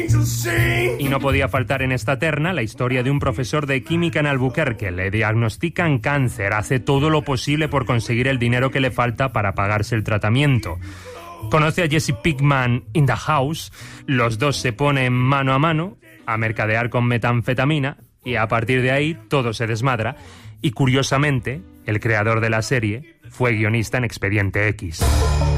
Y no podía faltar en esta terna la historia de un profesor de química en Albuquerque. Le diagnostican cáncer, hace todo lo posible por conseguir el dinero que le falta para pagarse el tratamiento. Conoce a Jesse Pinkman in the house, los dos se ponen mano a mano a mercadear con metanfetamina y a partir de ahí todo se desmadra. Y curiosamente, el creador de la serie fue guionista en Expediente X.